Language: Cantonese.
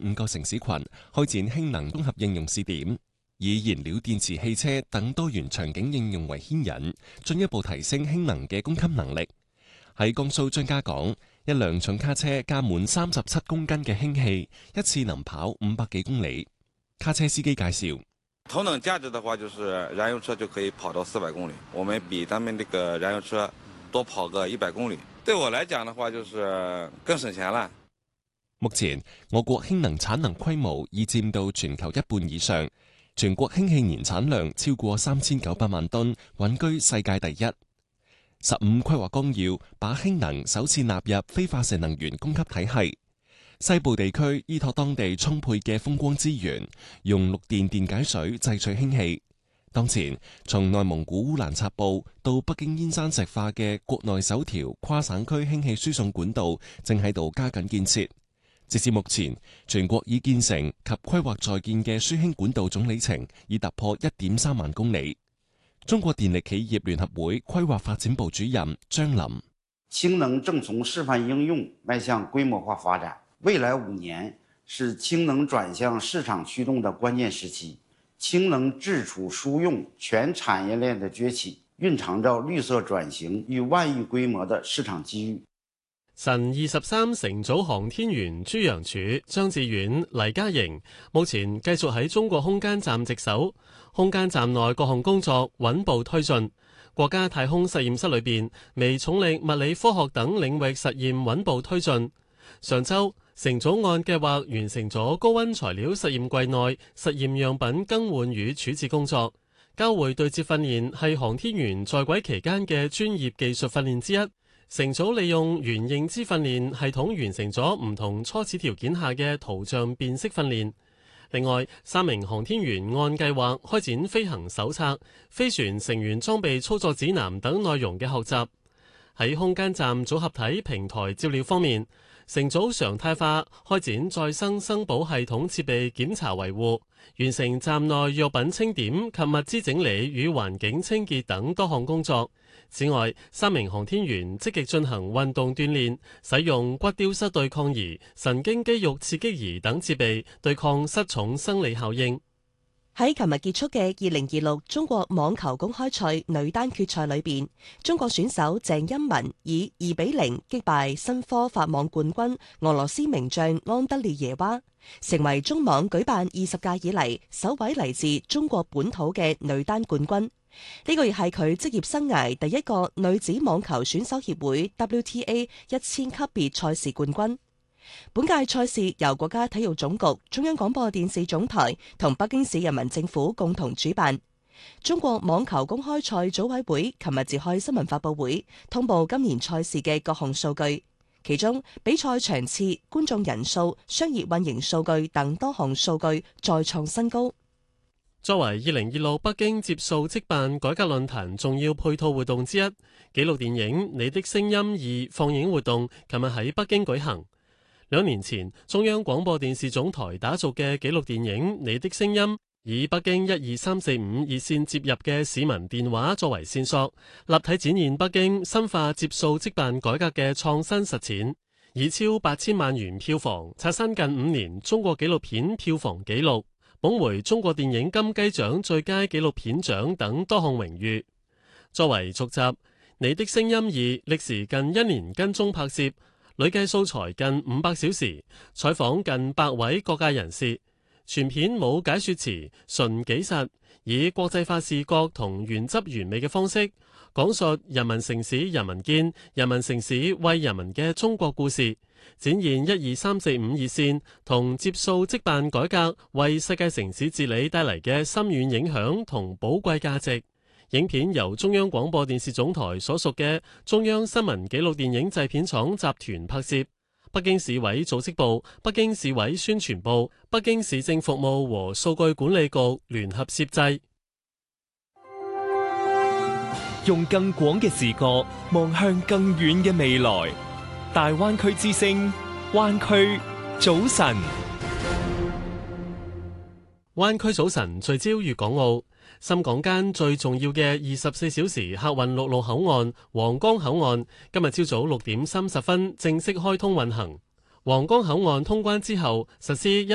5個城市群開展氫能綜合應用試點，以燃料電池汽車等多元場景應用為牽引，進一步提升氫能嘅供給能力。喺江蘇張家港，一輛重卡車加滿37公斤嘅氫氣，一次能跑500幾公里。卡車司機介紹， 頭等價值的話，就是燃油車就可以跑到400公里，我們比他們這個燃油車多跑個100公里。對我來講的話，就是更省錢啦。 目前我國氫能產能規模已佔到全球一半以上，全國氫氣年產量超過3900萬噸，穩居世界第一。15規劃綱要把氫能首次納入非化石能源供給體系。西部地區依託當地充沛嘅風光資源，用綠電電解水製取氫氣。當前，從內蒙古烏蘭察布到北京燕山石化嘅國內首條跨省區氫氣輸送管道正喺度加緊建設。截至目前，全國已建成及規劃在建嘅輸氫管道總里程已突破1.3萬公里。中國電力企業聯合會規劃發展部主任張林： 氫能正從示範應用邁向規模化發展，未來5年是氫能轉向市場驅動的關鍵時期。氫能製儲輸用全產業鏈的崛起，蘊藏着綠色轉型與萬億規模的市場機遇。 神23乘組航天員朱楊柱、張志遠、黎嘉瑩目前繼續喺中國空間站值守，空間站內各項工作穩步推進。國家太空實驗室裏邊微重力物理科學等領域實驗穩步推進。上週，乘組按計劃完成咗高溫材料實驗櫃內實驗樣品更換與處置工作。交會對接訓練係航天員在軌期間嘅專業技術訓練之一。乘組利用原認知訓練系統完成咗唔同初始條件下嘅圖像辨識訓練。另外，3名航天員按計劃開展飛行手冊、飛船成員裝備操作指南等內容嘅學習。喺空間站組合體平台照料方面，乘組常態化開展再生生保系統設備檢查維護，完成站內藥品清點及物資整理與環境清潔等多項工作。此外，3名航天員積極進行運動鍛煉，使用骨雕膝對抗儀、神經肌肉刺激儀等設備對抗失重生理效應。 喺琴日結束嘅2026中國網球公開賽女單決賽裏邊，中國選手鄭欽文以2-0擊敗新科法網冠軍俄羅斯名將安德烈耶娃，成為中網舉辦20屆以嚟首位嚟自中國本土嘅女單冠軍。呢個亦係佢職業生涯第一個女子網球選手協會 WTA 1000級別賽事冠軍。本屆賽事由國家體育總局、中央廣播電視總台同北京市人民政府共同主辦。中國網球公開賽組委會琴日召開新聞發佈會，通報今年賽事嘅各項數據，其中比賽場次、觀眾人數、商業運營數據等多項數據再創新高。 作為2026北京接數即辦改革論壇重要配套活動之一，紀錄電影《你的聲音2》放映活動琴日喺北京舉行。2年前，中央廣播電視總台打造嘅紀錄電影《你的聲音》，以北京12345熱線接入嘅市民電話作為線索，立體展現北京深化接數即辦改革嘅創新實踐，以超8000萬元票房刷新近5年中國紀錄片票房紀錄，捧回中國電影金雞獎最佳紀錄片獎等多項榮譽。作為續集，《你的聲音2》歷時近1年跟蹤拍攝，累計素材近500小時，採訪近100位各界人士。全片冇解說詞，純紀實，以國際化視覺同原汁原味嘅方式，講述人民城市人民見、人民城市為人民嘅中國故事，展現12345熱線同接數即辦改革為世界城市治理帶嚟嘅深遠影響同寶貴價值。影片由中央廣播電視總台所屬嘅中央新聞紀錄電影製片廠集團拍攝，北京市委組織部、北京市委宣傳部、北京市政服務和數據管理局聯合攝製。 用更廣嘅視覺望向更遠嘅未來，大灣區之聲，灣區早晨。 灣區早晨聚焦粵港澳。深港間最重要嘅24小時客運陸路口岸皇崗口岸，今日朝早6點30分正式開通運行。皇崗口岸通關之後，實施